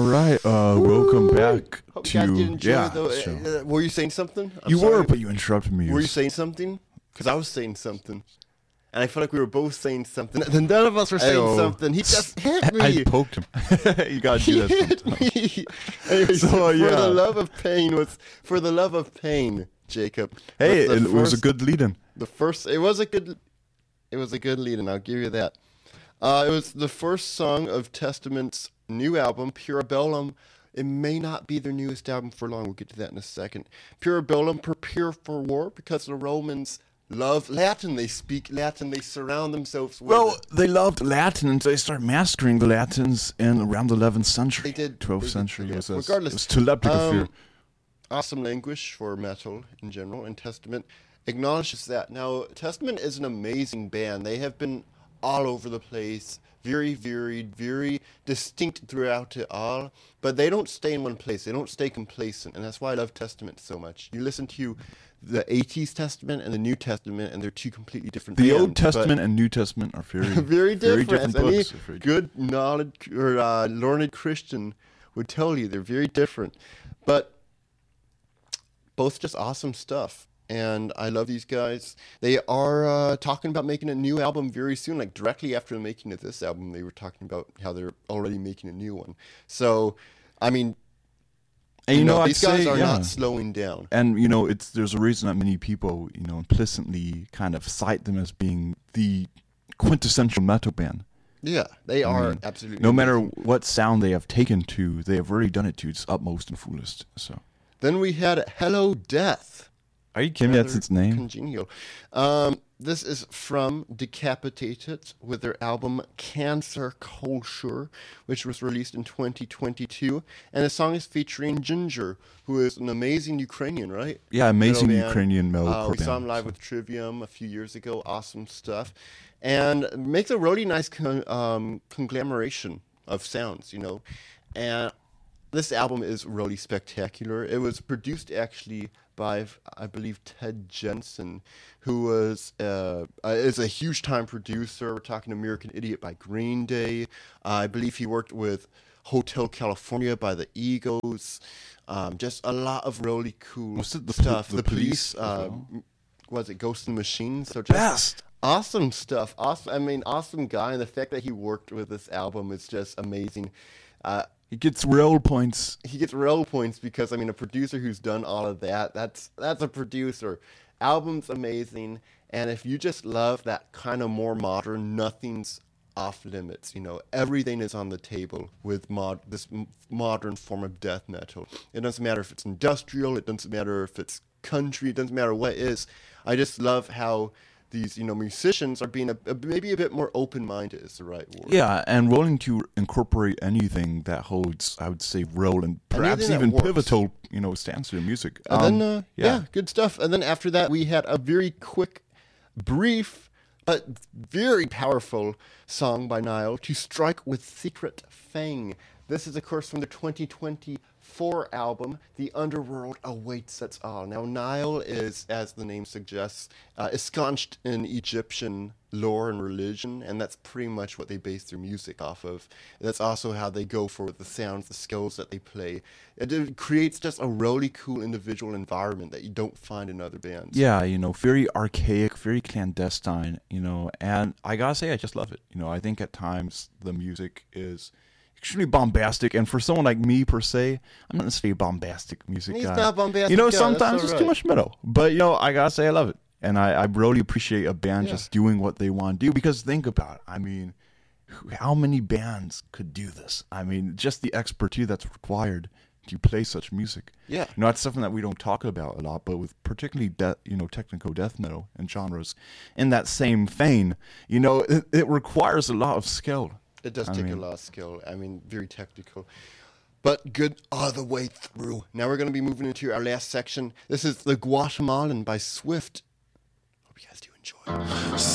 right. Welcome back Hope to you guys did enjoy the show. were you saying something? I'm You sorry. were, but you interrupted me. Were you saying something? Because I was saying something. And I felt like we were both saying something. And then none of us were saying Ayo. something. He just hit me. I poked him. You gotta He do that hit sometimes. me. Anyway, So, for yeah. the love of pain for the love of pain, Jacob. Hey, was it the was a first- good lead-in. it was a good lead-in, I'll give you that. It was the first song of Testament's new album, Purabellum. It may not be their newest album for long. We'll get to that in a second. Purabellum, prepare for war, because the Romans love Latin. They speak Latin. They surround themselves with Well, it. they loved Latin, and they started massacring the Latins in around the 11th century. They did. 12th They did, century. yeah. It was Regardless, it was teleptic fear. Awesome language for metal in general, and Testament acknowledges that. Now, Testament is an amazing band. They have been all over the place, very varied, very distinct throughout it all, but they don't stay in one place. They don't stay complacent, and that's why I love Testament so much. You listen to the 80s Testament and the New Testament, and they're two completely different The bands, Old but Testament and New Testament are very, very different. Any books. Very good knowledge or learned Christian would tell you they're very different, but both just awesome stuff. And I love these guys. They are talking about making a new album very soon. Like directly after the making of this album, they were talking about how they're already making a new one. So, I mean, And I'd these guys say, are yeah. not slowing down. And there's a reason that many people, implicitly kind of cite them as being the quintessential metal band. Yeah, they I are mean, absolutely. No matter amazing. what sound they have taken to, they have really done it to its utmost and fullest. So, Then we had Hello Death. are you kidding me? That's its name. Congenial. This is from Decapitated with their album Cancer Culture, which was released in 2022. And the song is featuring Ginger, who is an amazing Ukrainian, right? Yeah, amazing Metal band. Ukrainian metalcore We saw band. him live with Trivium a few years ago. Awesome stuff. And makes a really nice conglomeration of sounds, And this album is really spectacular. It was produced actually by, I believe, Ted Jensen, who is a huge-time producer. We're talking American Idiot by Green Day. I believe he worked with Hotel California by the Eagles. Just a lot of really cool Was it the stuff. The Police as well? Was it Ghost in the Machine? So just Best. awesome stuff. Awesome guy. And the fact that he worked with this album is just amazing. He gets roll points. He gets rel points because a producer who's done all of that's a producer. Album's amazing, and if you just love that kind of more modern, nothing's off limits. Everything is on the table with this modern form of death metal. It doesn't matter if it's industrial, it doesn't matter if it's country, it doesn't matter what it is. I just love how these musicians are being maybe a bit more open-minded is the right word. Yeah, and willing to incorporate anything that holds, I would say, role and perhaps Anything that even works. pivotal, stance to the music. And then, good stuff. And then after that, we had a very quick, brief, but very powerful song by Nile, To Strike with Secret Fang. This is, of course, from the 2024 album, The Underworld Awaits Us All. Now, Nile is, as the name suggests, ensconced in Egyptian lore and religion, and that's pretty much what they base their music off of. That's also how they go for the sounds, the scales that they play. It creates just a really cool individual environment that you don't find in other bands. Yeah, very archaic, very clandestine, and I gotta say, I just love it. I think at times the music is extremely bombastic, and for someone like me, per se, I'm not necessarily a bombastic music He's guy. not a bombastic guy, Sometimes that's it's all too right. much metal, but, I gotta say I love it. And I really appreciate a band just doing what they want to do, because think about it. How many bands could do this? Just the expertise that's required to play such music. Yeah. That's something that we don't talk about a lot, but with particularly technical death metal and genres in that same vein, it requires a lot of skill. It does take a lot of skill. Very technical. But good all the way through. Now we're going to be moving into our last section. This is The Guatemalan by Swift. Hope you guys do enjoy.